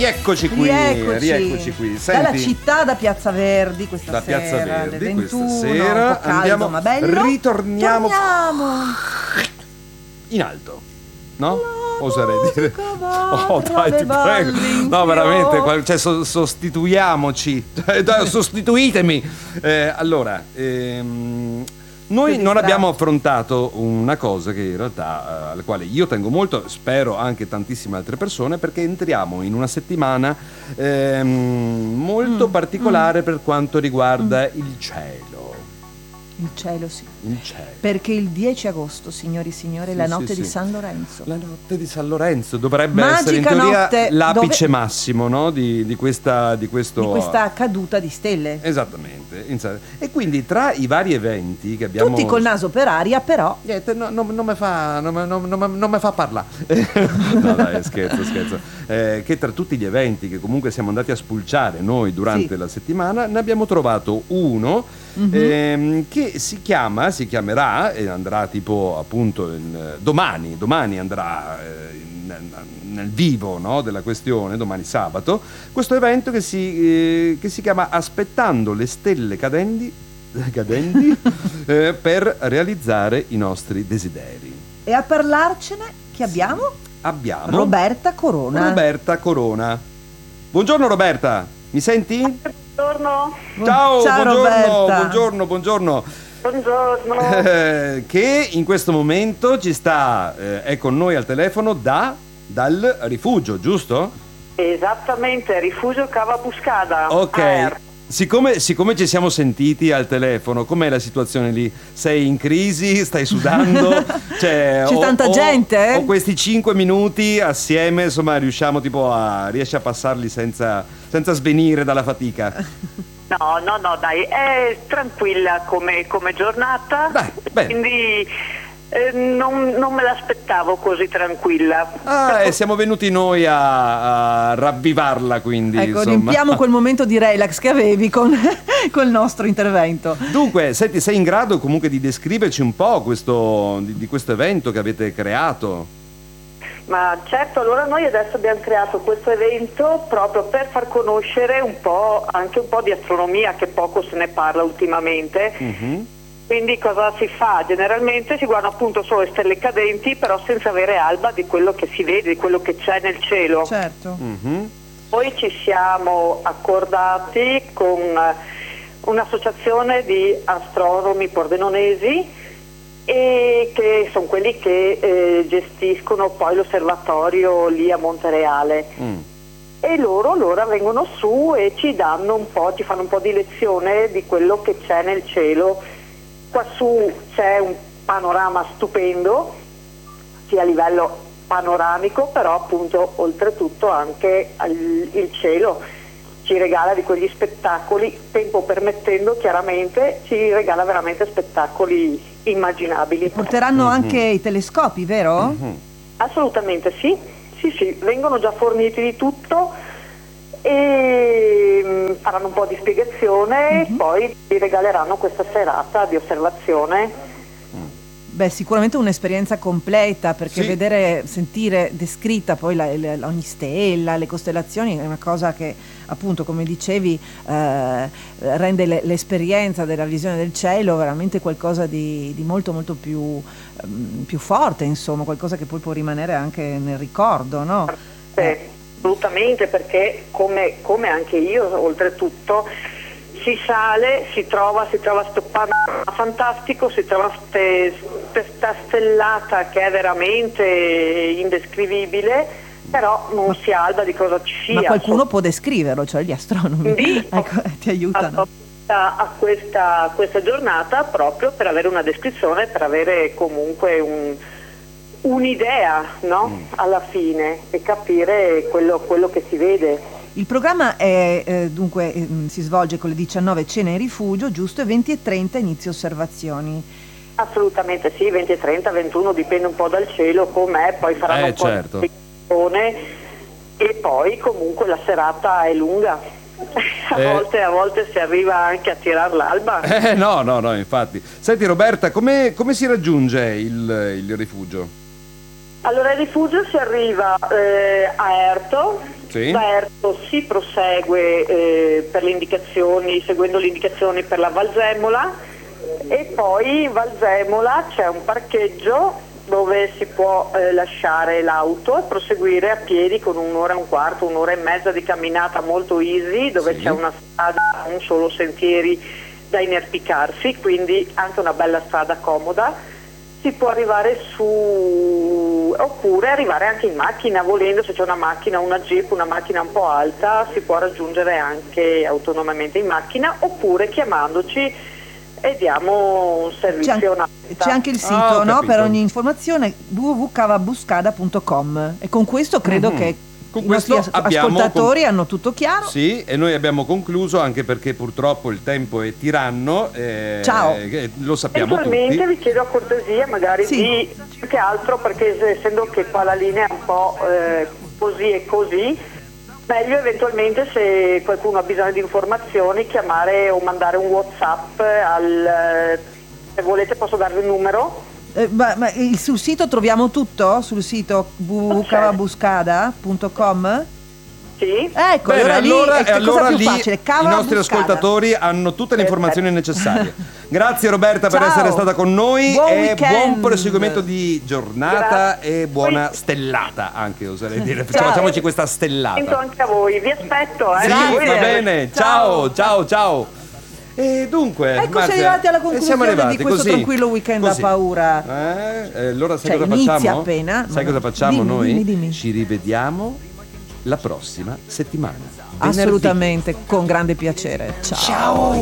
Rieccoci qui. Senti, dalla città, da Piazza Verdi questa da sera, Piazza Verdi, alle 21, questa sera un po' caldo, andiamo, ma bello. ritorniamo Torniamo. in alto, no? Oserei dire. Oh, Dai, ti prego. No, veramente, cioè, sostituiamoci. Dai, sostituitemi. Allora, noi non abbiamo affrontato una cosa che in realtà alla quale io tengo molto, spero anche tantissime altre persone, perché entriamo in una settimana molto particolare per quanto riguarda il cielo. Il cielo, sì. Il cielo. Perché il 10 agosto, signori e signori, è la notte di San Lorenzo. La notte di San Lorenzo dovrebbe Magica essere in teoria notte l'apice massimo, no? di questa caduta di stelle. Esattamente. E quindi tra i vari eventi che abbiamo, tutti col naso per aria, però non mi fa parlare. No, dai, scherzo. Che tra tutti gli eventi che comunque siamo andati a spulciare noi durante la settimana, ne abbiamo trovato uno che si chiamerà e andrà tipo appunto domani andrà nel vivo, no, della questione, domani sabato, questo evento che si chiama Aspettando le stelle cadenti per realizzare i nostri desideri. E a parlarcene chi abbiamo? Abbiamo Roberta Corona. Buongiorno Roberta, mi senti? Buongiorno. Ciao Roberta. Buongiorno. Buongiorno. Che in questo momento ci sta, è con noi al telefono dal rifugio, giusto? Esattamente, rifugio Cava Buscada. Ok. Siccome ci siamo sentiti al telefono, com'è la situazione lì? Sei in crisi? Stai sudando? Cioè, c'è tanta gente? O questi 5 minuti assieme, insomma, riesci a passarli senza svenire dalla fatica? No, dai, è tranquilla come giornata. Beh. Quindi non me l'aspettavo così tranquilla. E siamo venuti noi a ravvivarla, quindi. Ecco, insomma. riempiamo quel momento di relax che avevi con il nostro intervento. Dunque, senti, sei in grado comunque di descriverci un po' di questo evento che avete creato? Ma certo, allora noi adesso abbiamo creato questo evento proprio per far conoscere anche un po' di astronomia, che poco se ne parla ultimamente. Quindi cosa si fa? Generalmente si guardano appunto solo le stelle cadenti, però senza avere alba di quello che si vede, di quello che c'è nel cielo. Certo. Poi ci siamo accordati con un'associazione di astronomi pordenonesi, e che sono quelli che gestiscono poi l'osservatorio lì a Montereale. E loro allora vengono su e ci fanno un po' di lezione di quello che c'è nel cielo. Quassù c'è un panorama stupendo, sia a livello panoramico, però appunto oltretutto anche il cielo ci regala di quegli spettacoli, tempo permettendo chiaramente, ci regala veramente spettacoli immaginabili. Porteranno anche i telescopi, vero? Assolutamente sì, vengono già forniti di tutto e faranno un po' di spiegazione e poi ci regaleranno questa serata di osservazione. Beh, sicuramente un'esperienza completa, perché vedere, sentire descritta poi ogni stella, le costellazioni è una cosa che appunto, come dicevi, rende l'esperienza della visione del cielo veramente qualcosa di molto molto più forte, insomma, qualcosa che poi può rimanere anche nel ricordo, no? Assolutamente, perché come anche io oltretutto si sale, si trova sto panorama fantastico, si trova questa stellata che è veramente indescrivibile, però non si ha alba di cosa ci sia. Ma qualcuno può descriverlo, cioè gli astronomi. Ecco, ti aiutano. A questa giornata proprio per avere una descrizione, per avere comunque un'idea, no? Alla fine, e capire quello che si vede. Il programma è dunque si svolge con le 19 cene in rifugio, giusto? E 20:30 inizio osservazioni. Assolutamente sì, 20:30, 21, dipende un po' dal cielo com'è, poi faranno un po' di discussione e poi comunque la serata è lunga. A volte si arriva anche a tirar l'alba. No, infatti. Senti Roberta, come si raggiunge il rifugio? Allora, il rifugio si arriva a Erto, Sì. da Erto si prosegue per le indicazioni, seguendo le indicazioni per la Valsemola, e poi in Valsemola c'è un parcheggio dove si può lasciare l'auto e proseguire a piedi con un'ora e un quarto, un'ora e mezza di camminata molto easy, dove Sì. c'è una strada, non solo sentieri da inerpicarsi, quindi anche una bella strada comoda. Si può arrivare su, oppure arrivare anche in macchina, volendo, se c'è una macchina, una jeep, una macchina un po' alta, si può raggiungere anche autonomamente in macchina, oppure chiamandoci e diamo un servizio. C'è anche il sito, ho no? capito. Per ogni informazione www.cavabuscada.com, e con questo credo che Con i nostri questo abbiamo ascoltatori hanno tutto chiaro. Sì, e noi abbiamo concluso, anche perché purtroppo il tempo è tiranno. Ciao. Lo sappiamo Eventualmente tutti. vi chiedo a cortesia magari Sì. di più che altro, perché essendo che qua la linea è un po' così e così, meglio eventualmente, se qualcuno ha bisogno di informazioni, chiamare o mandare un WhatsApp se volete posso darvi il numero. Ma sul sito troviamo tutto? Sul sito www.cavabuscada.com? Sì. Ecco, Bene, allora lì è cosa allora più lì facile. i Cava nostri Buscada. ascoltatori hanno tutte le informazioni necessarie. Grazie Roberta per Ciao. essere stata con noi, Buon e weekend. buon proseguimento di giornata. Grazie. E buona stellata anche, oserei dire. Ciao. Facciamoci questa Sento stellata. anche a voi, vi aspetto. Sì, Voi- va bene. Ciao, Ciao. ciao, ciao. E dunque, Ecco, Marzia, sei arrivati alla siamo conclusione arrivati di questo così, tranquillo weekend così. da paura. Allora sai Cioè, cosa inizia facciamo? appena, Sai ma- cosa facciamo dimmi, noi? dimmi. Ci rivediamo la prossima settimana. Venerdì. Assolutamente, con grande piacere. Ciao.